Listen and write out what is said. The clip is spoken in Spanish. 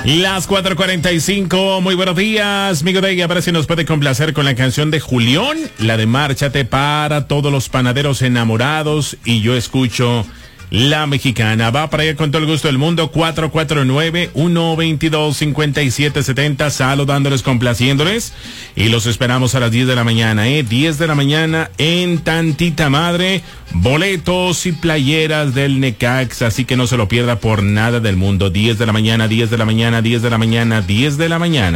Las 4:45, muy buenos días, amigo de ella. A ver si nos puede complacer con la canción de Julián, la de Márchate, para todos los panaderos enamorados. Y yo escucho La Mexicana. Va para allá con todo el gusto del mundo. 449-122-5770. Saludándoles, complaciéndoles. Y los esperamos a las 10 de la mañana, 10 de la mañana en Tantita Madre. Boletos y playeras del Necaxa, así que no se lo pierda por nada del mundo. 10 de la mañana, 10 de la mañana, 10 de la mañana, 10 de la mañana.